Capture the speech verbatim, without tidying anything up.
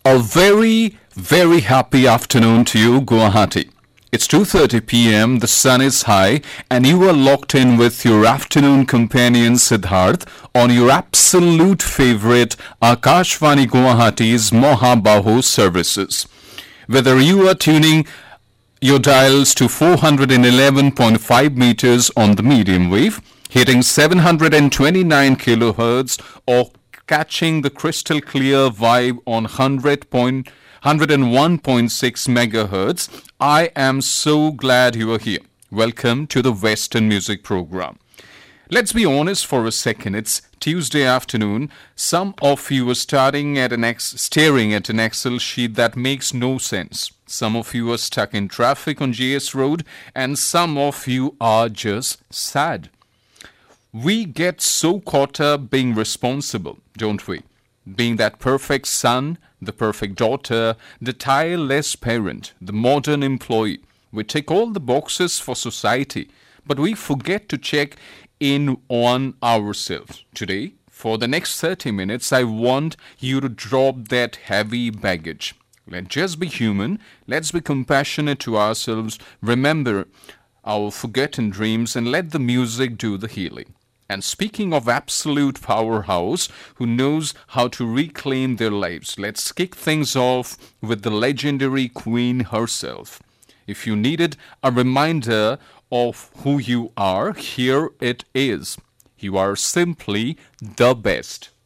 A very, very happy afternoon to you, Guwahati. It's two thirty p m, the sun is high, and you are locked in with your afternoon companion Siddharth on your absolute favorite Akashvani Guwahati's Mohabaho services. Whether you are tuning your dials to four hundred eleven point five meters on the medium wave, hitting seven hundred twenty-nine kilohertz, or catching the crystal clear vibe on one hundred point, one hundred one point six megahertz, I am so glad you are here. Welcome to the Western Music Program. Let's be honest for a second. It's Tuesday afternoon. Some of you are starting at an ex- staring at an Excel sheet that makes no sense. Some of you are stuck in traffic on G S Road, and some of you are just sad. We get so caught up being responsible, don't we? Being that perfect son, the perfect daughter, the tireless parent, the modern employee. We tick all the boxes for society, but we forget to check in on ourselves. Today, for the next thirty minutes, I want you to drop that heavy baggage. Let's just be human. Let's be compassionate to ourselves. Remember our forgotten dreams and let the music do the healing. And speaking of absolute powerhouse who knows how to reclaim their lives, let's kick things off with the legendary Queen herself. If you needed a reminder of who you are, here it is. You are simply the best.